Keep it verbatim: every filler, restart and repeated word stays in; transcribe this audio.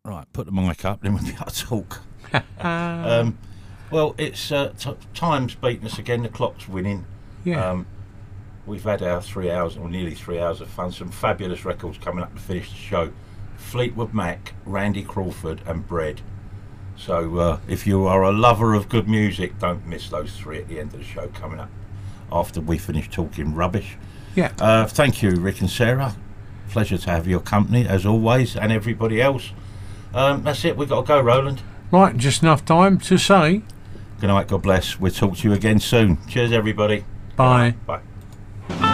Right, put the mic up, then we'll be able to talk. um, well, it's uh, t- time's beating us again. The clock's winning. Yeah. Um, we've had our three hours, or nearly three hours of fun. Some fabulous records coming up to finish the show. Fleetwood Mac, Randy Crawford, and Bread. So uh, if you are a lover of good music, don't miss those three at the end of the show coming up after we finish talking rubbish. Yeah. Uh, thank you, Rick and Sarah. Pleasure to have your company, as always, and everybody else. Um, that's it. We've got to go, Roland. Right, just enough time to say Good night, God bless. We'll talk to you again soon. Cheers, everybody. bye. Bye.